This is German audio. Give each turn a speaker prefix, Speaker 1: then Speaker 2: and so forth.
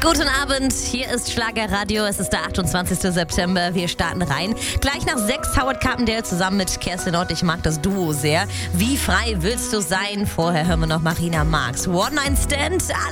Speaker 1: Guten Abend, hier ist Schlagerradio. Es ist der 28. September. Wir starten rein. Gleich nach 6 Howard Carpendale zusammen mit Kerstin Ott. Ich mag das Duo sehr. Wie frei willst du sein? Vorher hören wir noch Marina Marx. One Night Stand.